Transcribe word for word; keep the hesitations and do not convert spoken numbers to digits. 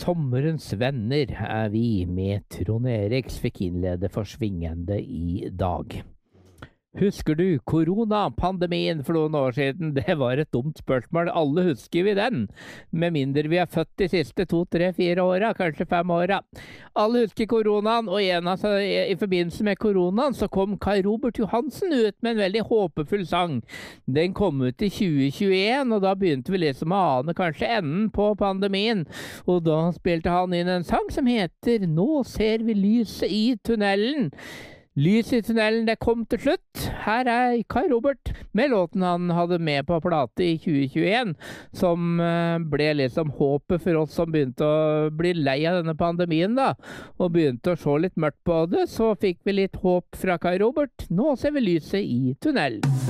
sommerens venner er vi med Trond Eriks fikk innlede for svingende i dag. Husker du koronapandemien for noen år siden? Det var et dumt spørsmål. Alle husker vi den, med mindre vi er født de siste to, tre, fire åra, kanskje fem åra. Alle husker koronaen, og en av, i forbindelse med koronaen så kom Kai Robert Johansen ut med en veldig håpefull sang. Den kom ut i tjue tjueen, og da begynte vi liksom å ane kanskje enden på pandemien. Og da spilte han inn en sang som heter «Nå ser vi lyset i tunnelen». Lys i tunnelen, det kom til slutt. Her er Kai Robert med låten han hadde med på plate i tjue tjueen, som ble liksom håpet for oss som begynte å bli lei av denne pandemien da, og begynte å se litt mørkt på det. Så fikk vi litt håp fra Kai Robert. Nå ser vi lyset i tunnelen.